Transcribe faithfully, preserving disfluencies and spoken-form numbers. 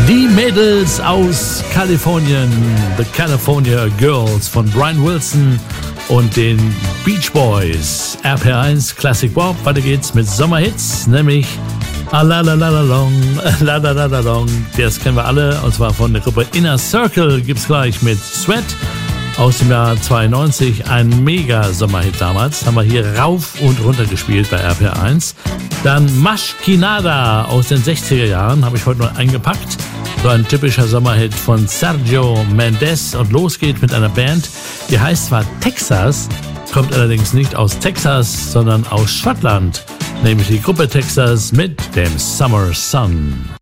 Die Mädels aus Kalifornien, The California Girls von Brian Wilson und den Beach Boys. R P R eins Classic Pop. Weiter geht's mit Sommerhits, nämlich Alalalalong, Lalalalalong. Das kennen wir alle, und zwar von der Gruppe Inner Circle. Gibt's gleich mit Sweat aus dem Jahr zweiundneunzig. Ein Mega-Sommerhit damals. Haben wir hier rauf und runter gespielt bei R P R eins. Dann Mashkinada aus den sechziger Jahren habe ich heute noch eingepackt. So ein typischer Sommerhit von Sergio Mendes. Und los geht mit einer Band, die heißt zwar Texas, kommt allerdings nicht aus Texas, sondern aus Schottland. Nämlich die Gruppe Texas mit dem Summer Sun.